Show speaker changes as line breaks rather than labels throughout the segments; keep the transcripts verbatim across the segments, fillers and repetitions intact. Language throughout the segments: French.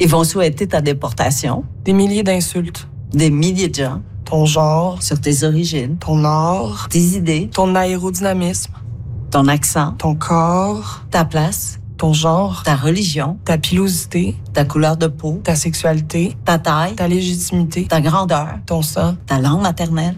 Ils vont souhaiter ta déportation.
Des milliers d'insultes.
Des milliers de gens.
Ton genre.
Sur tes origines.
Ton art.
Tes idées.
Ton aérodynamisme.
Ton accent.
Ton corps.
Ta place.
Ton genre.
Ta religion.
Ta pilosité.
Ta couleur de peau.
Ta sexualité.
Ta taille.
Ta légitimité.
Ta grandeur.
Ton sang.
Ta langue maternelle.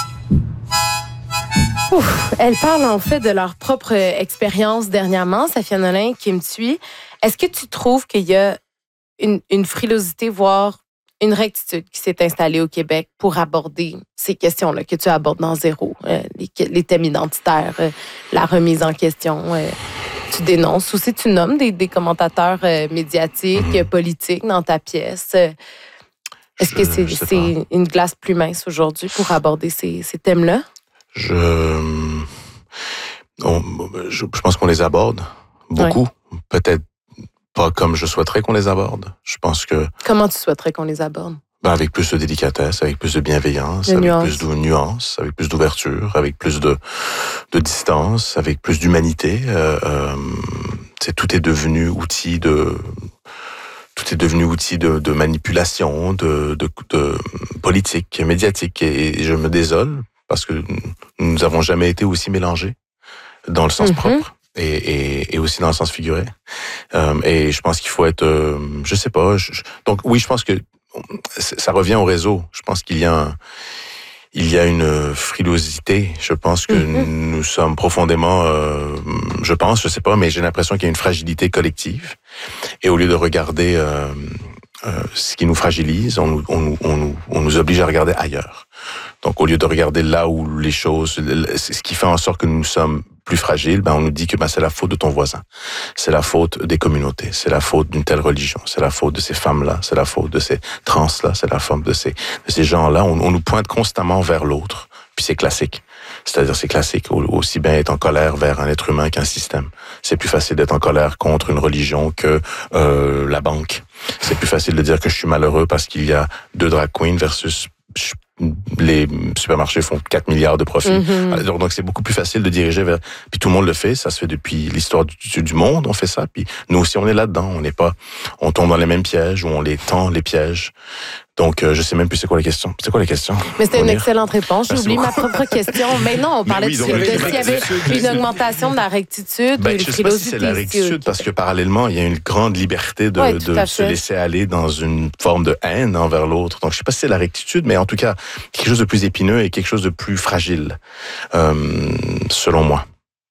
Ouf, elles parlent en fait de leur propre expérience dernièrement, Safia Nolin, Kim Thuy. Est-ce que tu trouves qu'il y a une, une frilosité, voire une rectitude qui s'est installée au Québec pour aborder ces questions-là que tu abordes dans Zéro, euh, les, les thèmes identitaires, euh, la remise en question, euh, tu dénonces. Aussi, tu nommes des, des commentateurs euh, médiatiques, mmh. politiques dans ta pièce. Euh, est-ce je, que c'est, c'est une glace plus mince aujourd'hui pour aborder ces, ces thèmes-là?
Je, on, je, je pense qu'on les aborde beaucoup. Ouais. Peut-être pas comme je souhaiterais qu'on les aborde. Je pense que...
Comment tu souhaiterais qu'on les aborde?
Ben avec plus de délicatesse, avec plus de bienveillance, de avec nuance. plus de nuances, avec plus d'ouverture, avec plus de, de distance, avec plus d'humanité. Euh, euh, c'est, tout est devenu outil de... Tout est devenu outil de, de manipulation, de, de, de politique, médiatique. Et je me désole parce que nous n'avons jamais été aussi mélangés dans le sens mm-hmm. propre. Et, et, et aussi dans le sens figuré. Euh, et je pense qu'il faut être, euh, je sais pas. Je, donc oui, je pense que ça revient au réseau. Je pense qu'il y a, un, il y a une frilosité. Je pense que mm-hmm. nous sommes profondément, euh, je pense, je sais pas, mais j'ai l'impression qu'il y a une fragilité collective. Et au lieu de regarder euh, euh, ce qui nous fragilise, on, on, on, on nous oblige à regarder ailleurs. Donc au lieu de regarder là où les choses, ce qui fait en sorte que nous sommes plus fragile, ben on nous dit que ben c'est la faute de ton voisin, c'est la faute des communautés, c'est la faute d'une telle religion, c'est la faute de ces femmes-là, c'est la faute de ces trans-là, c'est la faute de ces de ces gens-là. On, on nous pointe constamment vers l'autre, puis c'est classique. C'est-à-dire c'est classique, aussi bien être en colère vers un être humain qu'un système. C'est plus facile d'être en colère contre une religion que euh, la banque. C'est plus facile de dire que je suis malheureux parce qu'il y a deux drag queens versus les supermarchés font quatre milliards de profits. Mm-hmm. Alors, donc, c'est beaucoup plus facile de diriger vers... Puis tout le monde le fait, ça se fait depuis l'histoire du, du monde, on fait ça. Puis nous aussi, on est là-dedans. On n'est pas... On tombe dans les mêmes pièges ou on les tend, les pièges. Donc, euh, je sais même plus c'est quoi la question. C'est quoi la question?
Mais c'était une excellente réponse. J'ai oublié ma propre question. Mais non, on parlait oui, de, de s'il y avait une augmentation de la rectitude,
ben,
une
je sais pas si c'est la rectitude, parce que parallèlement, il y a une grande liberté de, ouais, de se laisser aller dans une forme de haine envers l'autre. Donc, je sais pas si c'est la rectitude, mais en tout cas, quelque chose de plus épineux et quelque chose de plus fragile, euh, selon moi.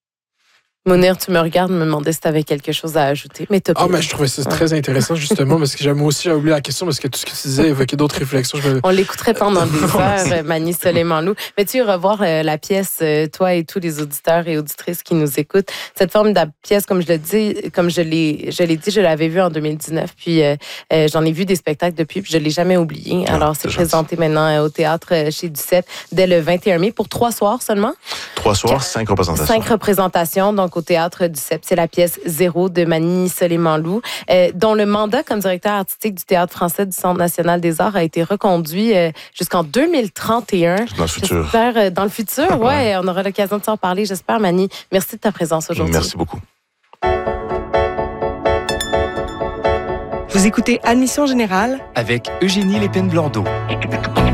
Mounir, tu me regardes, me demandais si tu avais quelque chose à ajouter. Mais
ah, mais je trouvais ça très intéressant, justement, parce que j'ai, moi aussi, j'ai oublié la question, parce que tout ce que tu disais évoquait d'autres réflexions. Je me...
On l'écouterait pendant des heures, Mani Soleiman-Lou. Mais tu revoir euh, la pièce, euh, toi et tous les auditeurs et auditrices qui nous écoutent. Cette forme de pièce, comme je le dis, comme je l'ai, je l'ai dit, je l'avais vue en deux mille dix-neuf, puis euh, euh, j'en ai vu des spectacles depuis, puis je ne l'ai jamais oublié. Alors, ah, c'est, c'est présenté maintenant euh, au théâtre euh, chez Duceppe dès le vingt et un mai pour trois soirs seulement.
Trois soirs, cinq représentations.
Cinq représentations, donc au théâtre Duceppe. C'est la pièce Zéro de Mani Soleiman-Lou, euh, dont le mandat comme directeur artistique du Théâtre français du Centre national des arts a été reconduit euh, jusqu'en deux mille trente et un.
Dans le futur.
J'espère, euh, dans le futur, ouais, ouais. On aura l'occasion de s'en parler, j'espère, Mani. Merci de ta présence aujourd'hui.
Merci beaucoup.
Vous écoutez Admission Générale
avec Eugénie Lépine-Blondeau.